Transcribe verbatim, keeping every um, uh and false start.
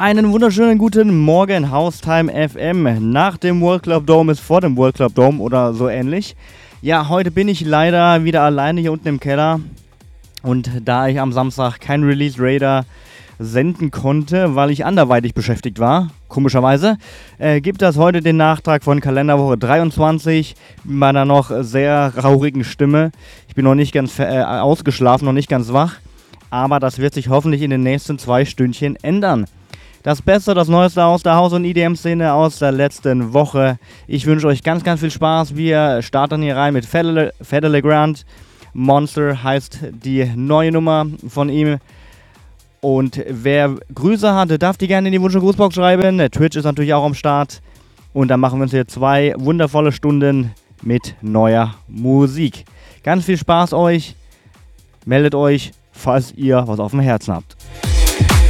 Einen wunderschönen guten Morgen, Haustime F M. Nach dem World Club Dome ist vor dem World Club Dome oder so ähnlich. Ja, heute bin ich leider wieder alleine hier unten im Keller. Und da ich am Samstag kein Release Raider senden konnte, weil ich anderweitig beschäftigt war, komischerweise, äh, gibt es heute den Nachtrag von Kalenderwoche dreiundzwanzig mit meiner noch sehr rauchigen Stimme. Ich bin noch nicht ganz äh, ausgeschlafen, noch nicht ganz wach, aber das wird sich hoffentlich in den nächsten zwei Stündchen ändern. Das Beste, das Neueste aus der House- und E D M-Szene aus der letzten Woche. Ich wünsche euch ganz, ganz viel Spaß. Wir starten hier rein mit Fede Legrand. Monster heißt die neue Nummer von ihm. Und wer Grüße hatte, darf die gerne in die Wunsch- und Grußbox schreiben. Twitch ist natürlich auch am Start. Und dann machen wir uns hier zwei wundervolle Stunden mit neuer Musik. Ganz viel Spaß euch. Meldet euch, falls ihr was auf dem Herzen habt.